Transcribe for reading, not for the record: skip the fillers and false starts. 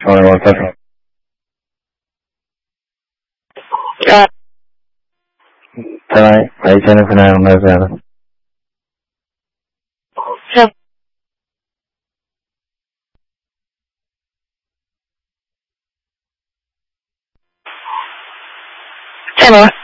Hola, WhatsApp. Tamam, ahí tienes una mezcla. Tamam.